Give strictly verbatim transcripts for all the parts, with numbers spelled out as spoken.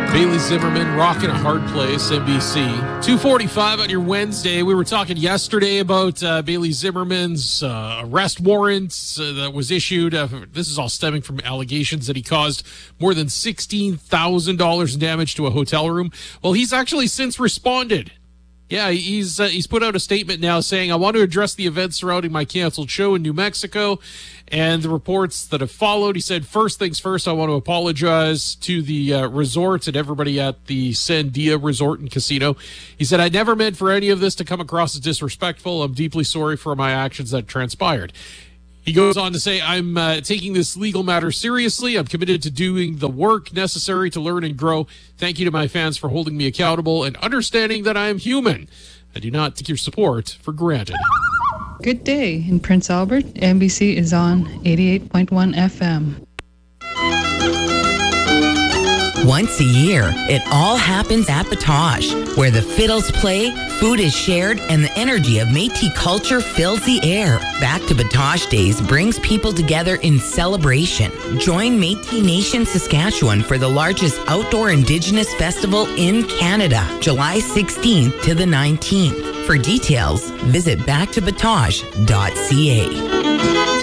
Bailey Zimmerman, rocking a hard place, N B C. two forty-five on your Wednesday. We were talking yesterday about uh, Bailey Zimmerman's uh, arrest warrant uh, that was issued. Uh, this is all stemming from allegations that he caused more than sixteen thousand dollars in damage to a hotel room. Well, he's actually since responded. Yeah, he's uh, he's put out a statement now saying, I want to address the events surrounding my canceled show in New Mexico and the reports that have followed. He said, first things first, I want to apologize to the uh, resort and everybody at the Sandia Resort and Casino. He said, I never meant for any of this to come across as disrespectful. I'm deeply sorry for my actions that transpired. He goes on to say, I'm uh, taking this legal matter seriously. I'm committed to doing the work necessary to learn and grow. Thank you to my fans for holding me accountable and understanding that I am human. I do not take your support for granted. Good day in Prince Albert. N B C is on eighty-eight point one F M. Once a year, it all happens at Batoche, where the fiddles play, food is shared, and the energy of Métis culture fills the air. Back to Batoche Days brings people together in celebration. Join Métis Nation Saskatchewan for the largest outdoor Indigenous festival in Canada, July sixteenth to the nineteenth. For details, visit back to batoche dot c a.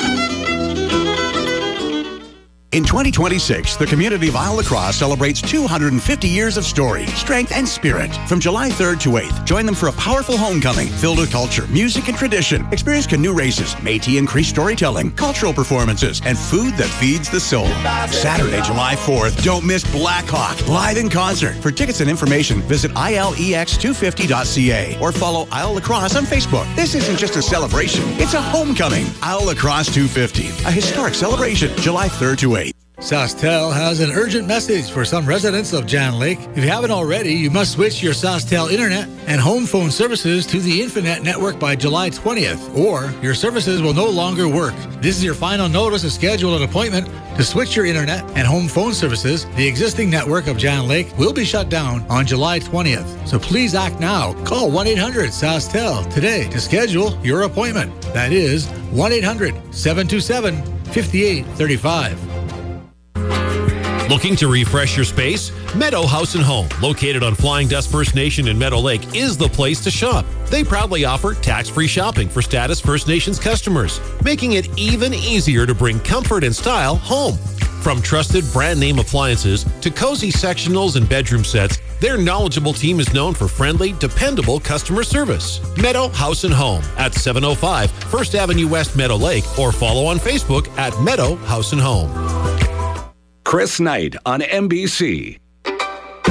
In twenty twenty-six, the community of Isle Lacrosse celebrates two hundred fifty years of story, strength, and spirit. From July third to eighth, join them for a powerful homecoming filled with culture, music, and tradition. Experience canoe races, Métis increased storytelling, cultural performances, and food that feeds the soul. Saturday, July fourth, don't miss Blackhawk, live in concert. For tickets and information, visit I L E X two fifty dot c a or follow Isle Lacrosse on Facebook. This isn't just a celebration, it's a homecoming. Isle Lacrosse two fifty, a historic celebration, July third to eighth. SaskTel has an urgent message for some residents of Jan Lake. If you haven't already, you must switch your SaskTel internet and home phone services to the Infinet network by July twentieth, or your services will no longer work. This is your final notice to schedule an appointment to switch your internet and home phone services. The existing network of Jan Lake will be shut down on July twentieth. So please act now. Call one eight hundred S A S T E L today to schedule your appointment. That is one eight hundred seven two seven five eight three five. Looking to refresh your space? Meadow House and Home, located on Flying Dust First Nation in Meadow Lake, is the place to shop. They proudly offer tax-free shopping for Status First Nations customers, making it even easier to bring comfort and style home. From trusted brand name appliances to cozy sectionals and bedroom sets, their knowledgeable team is known for friendly, dependable customer service. Meadow House and Home at seven oh five First Avenue West, Meadow Lake, or follow on Facebook at Meadow House and Home. Chris Knight on N B C.